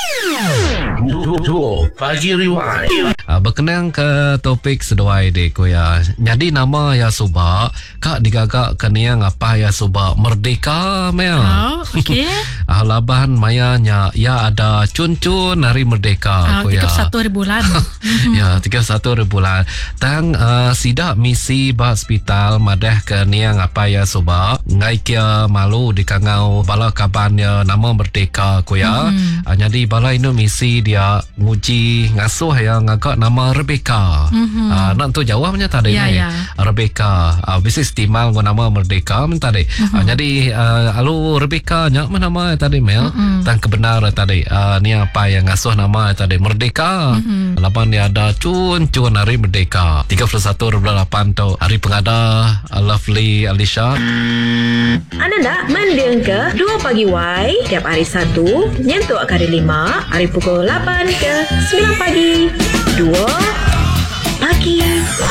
Pagi Rewind. Berkenaan ke topik seduai dek ya. Jadi nama ya subak kak digagak keniang apa ya subak merdeka mea. Oh, okey. Laban mayanya ya ada cun-cun hari merdeka ko ya. 31 bulan. Ya 31 bulan. Tang sidak misi ba hospital madah keniang apa ya subak ngai kia malu di kangau bala kaban ya nama merdeka ko ya. Jadi bala ini misi dia nguji ngasuh ya ngagak nama Rebecca. Nak tu jawabnya tadi ni. Rebecca. Bisnis timal gua nama merdeka tadi. Jadi alu Rebecca nya mana nama tadi mel tang kebenar tadi. Ni apa yang ngasuh nama tadi merdeka. Lapan dia ada cun hari merdeka. 31.8 tu hari pengada Lovely Alisha. Anda nak mendengar ke 2 Pagi Y tiap hari Sabtu nyentuh hari 5 hari pukul 8 ke 9 pagi. 2